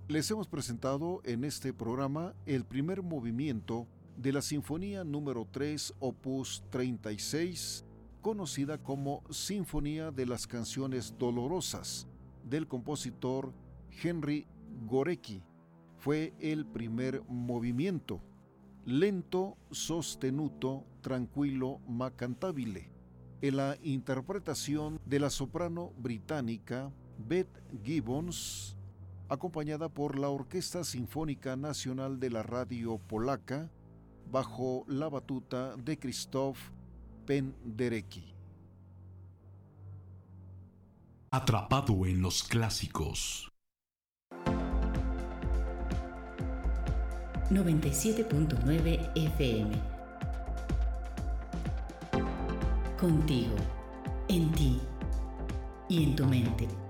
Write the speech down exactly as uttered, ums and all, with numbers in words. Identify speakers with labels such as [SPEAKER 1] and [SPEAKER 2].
[SPEAKER 1] Les hemos presentado en este programa el primer movimiento de la Sinfonía número tres, opus treinta y seis, conocida como Sinfonía de las Canciones Dolorosas, del compositor Henryk Górecki. Fue el primer movimiento, lento, sostenuto, tranquilo, ma cantabile, en la interpretación de la soprano británica Beth Gibbons, acompañada por la Orquesta Sinfónica Nacional de la Radio Polaca, bajo la batuta de Krzysztof Penderecki.
[SPEAKER 2] Atrapado en los clásicos.
[SPEAKER 3] noventa y siete punto nueve F M. Contigo, en ti y en tu mente.